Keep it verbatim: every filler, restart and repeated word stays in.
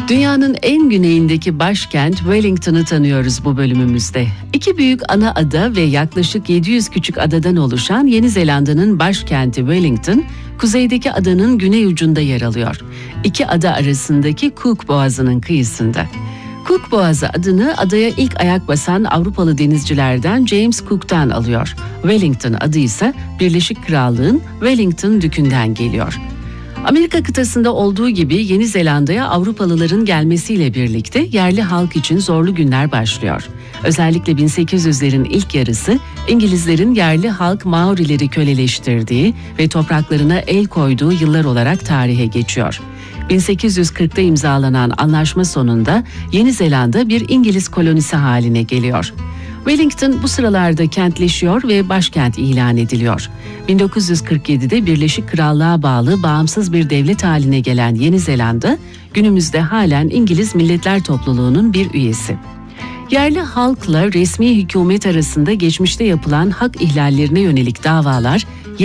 Dünyanın en güneyindeki başkent Wellington'ı tanıyoruz bu bölümümüzde. İki büyük ana ada ve yaklaşık yedi yüz küçük adadan oluşan Yeni Zelanda'nın başkenti Wellington, kuzeydeki adanın güney ucunda yer alıyor. İki ada arasındaki Cook Boğazı'nın kıyısında. Cook Boğazı adını adaya ilk ayak basan Avrupalı denizcilerden James Cook'tan alıyor. Wellington adı ise Birleşik Krallığın Wellington Dükü'nden geliyor. Amerika kıtasında olduğu gibi Yeni Zelanda'ya Avrupalıların gelmesiyle birlikte yerli halk için zorlu günler başlıyor. Özellikle bin sekiz yüzlerin ilk yarısı İngilizlerin yerli halk Maorileri köleleştirdiği ve topraklarına el koyduğu yıllar olarak tarihe geçiyor. bin sekiz yüz kırkta imzalanan anlaşma sonunda Yeni Zelanda bir İngiliz kolonisi haline geliyor. Wellington bu sıralarda kentleşiyor ve başkent ilan ediliyor. bin dokuz yüz kırk yedide Birleşik Krallığa bağlı bağımsız bir devlet haline gelen Yeni Zelanda, günümüzde halen İngiliz Milletler Topluluğu'nun bir üyesi. Yerli halkla resmi hükümet arasında geçmişte yapılan hak ihlallerine yönelik davalar